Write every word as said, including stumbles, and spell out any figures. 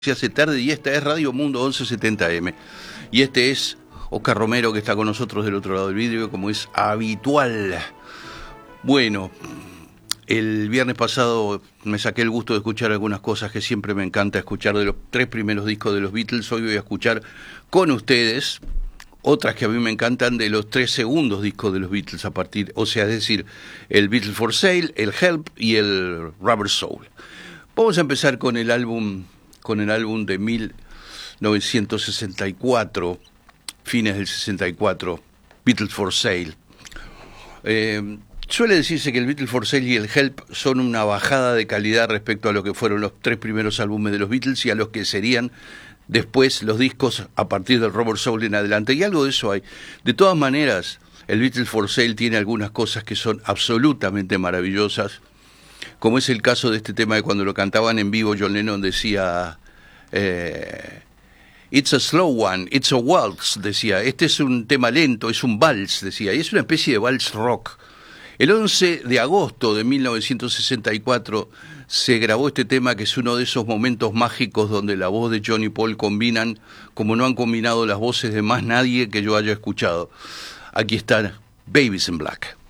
Se hace tarde y esta es Radio Mundo once setenta eme. Y este es Oscar Romero, que está con nosotros del otro lado del vidrio, como es habitual. Bueno, el viernes pasado me saqué el gusto de escuchar algunas cosas que siempre me encanta escuchar de los tres primeros discos de los Beatles. Hoy voy a escuchar con ustedes otras que a mí me encantan de los tres segundos discos de los Beatles a partir, o sea, es decir, el Beatles for Sale, el Help y el Rubber Soul. Vamos a empezar con el álbum con el álbum de mil novecientos sesenta y cuatro, fines del sesenta y cuatro, Beatles for Sale. Eh, suele decirse que el Beatles for Sale y el Help son una bajada de calidad respecto a lo que fueron los tres primeros álbumes de los Beatles y a los que serían después los discos a partir del Rubber Soul en adelante, y algo de eso hay. De todas maneras, el Beatles for Sale tiene algunas cosas que son absolutamente maravillosas, como es el caso de este tema de cuando lo cantaban en vivo. John Lennon decía, eh, it's a slow one, it's a waltz, decía, este es un tema lento, es un vals, decía, y es una especie de vals rock. El once de agosto de mil novecientos sesenta y cuatro se grabó este tema, que es uno de esos momentos mágicos donde la voz de John y Paul combinan como no han combinado las voces de más nadie que yo haya escuchado. Aquí están Babies in Black.